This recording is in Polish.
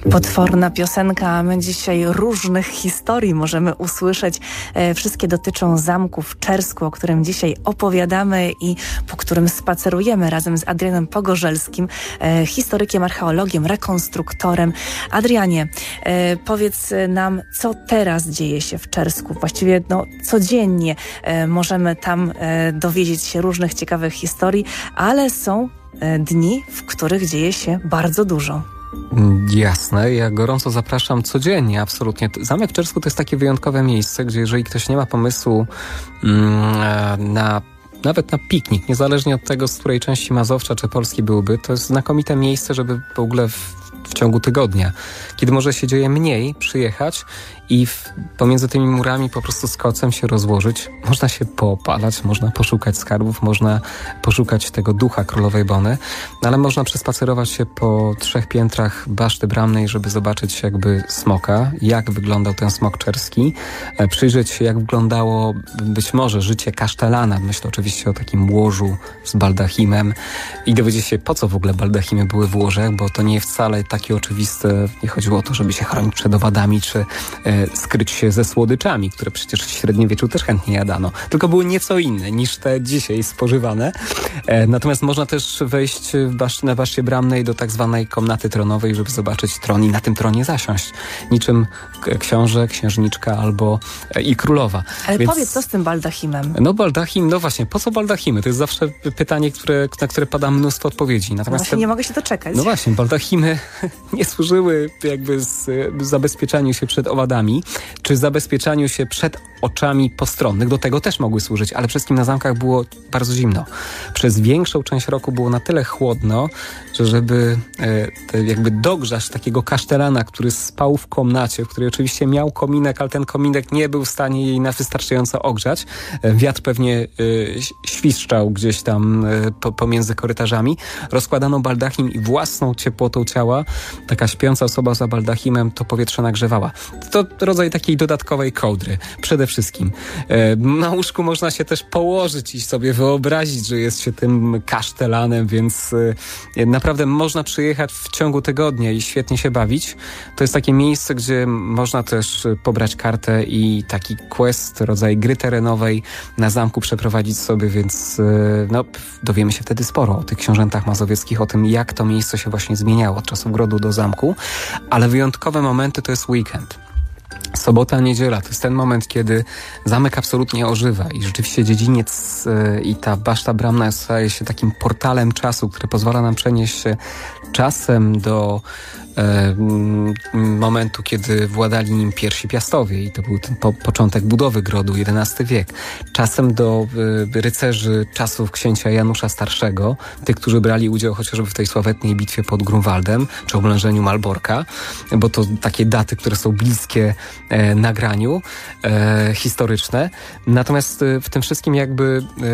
Potworna piosenka, a my dzisiaj różnych historii możemy usłyszeć. Wszystkie dotyczą zamku w Czersku, o którym dzisiaj opowiadamy i po którym spacerujemy razem z Adrianem Pogorzelskim, historykiem, archeologiem, rekonstruktorem. Adrianie, powiedz nam, co teraz dzieje się w Czersku. Właściwie codziennie możemy tam dowiedzieć się różnych ciekawych historii, ale są dni, w których dzieje się bardzo dużo. Jasne, ja gorąco zapraszam codziennie, absolutnie. Zamek w Czersku to jest takie wyjątkowe miejsce, gdzie jeżeli ktoś nie ma pomysłu nawet na piknik, niezależnie od tego, z której części Mazowsza czy Polski byłby, to jest znakomite miejsce, żeby w ogóle w ciągu tygodnia, kiedy może się dzieje mniej, przyjechać i pomiędzy tymi murami po prostu z kocem się rozłożyć. Można się poopalać, można poszukać skarbów, można poszukać tego ducha Królowej Bony, ale można przespacerować się po 3 piętrach Baszty Bramnej, żeby zobaczyć jakby smoka, jak wyglądał ten smok czerski, przyjrzeć się, jak wyglądało być może życie kasztelana. Myślę oczywiście o takim łożu z baldachimem i dowiedzieć się, po co w ogóle baldachimy były w łożach, bo to nie wcale takie oczywiste. Nie chodziło o to, żeby się chronić przed owadami, czy skryć się ze słodyczami, które przecież w średniowieczu też chętnie jadano. Tylko były nieco inne niż te dzisiaj spożywane. Natomiast można też wejść na Baszcie Bramnej do tak zwanej komnaty tronowej, żeby zobaczyć tron i na tym tronie zasiąść. Niczym książę, księżniczka albo i królowa. Ale powiedz, co z tym baldachimem? No baldachim, no właśnie, po co baldachimy? To jest zawsze pytanie, na które pada mnóstwo odpowiedzi. Natomiast właśnie nie mogę się doczekać. No właśnie, baldachimy nie służyły jakby zabezpieczaniu się przed owadami, czy zabezpieczaniu się przed oczami postronnych. Do tego też mogły służyć, ale wszystkim na zamkach było bardzo zimno. Przez większą część roku było na tyle chłodno, że żeby jakby dogrzać takiego kasztelana, który spał w komnacie, w której oczywiście miał kominek, ale ten kominek nie był w stanie jej wystarczająco ogrzać. Wiatr pewnie świszczał gdzieś tam pomiędzy korytarzami. Rozkładano baldachim i własną ciepłotą ciała taka śpiąca osoba za baldachimem to powietrze nagrzewała. To rodzaj takiej dodatkowej kołdry. Przede wszystkim. Na łóżku można się też położyć i sobie wyobrazić, że jest się tym kasztelanem, więc naprawdę można przyjechać w ciągu tygodnia i świetnie się bawić. To jest takie miejsce, gdzie można też pobrać kartę i taki quest, rodzaj gry terenowej na zamku przeprowadzić sobie, więc dowiemy się wtedy sporo o tych książętach mazowieckich, o tym, jak to miejsce się właśnie zmieniało od czasu grodu do zamku, ale wyjątkowe momenty to jest weekend. Sobota, niedziela to jest ten moment, kiedy zamek absolutnie ożywa i rzeczywiście dziedziniec i ta Baszta Bramna staje się takim portalem czasu, który pozwala nam przenieść się czasem do momentu, kiedy władali nim pierwsi Piastowie i to był ten początek budowy grodu, XI wiek. Czasem do rycerzy czasów księcia Janusza Starszego, tych, którzy brali udział chociażby w tej sławetnej bitwie pod Grunwaldem, czy oblężeniu Malborka, bo to takie daty, które są bliskie nagraniu historyczne. Natomiast w tym wszystkim jakby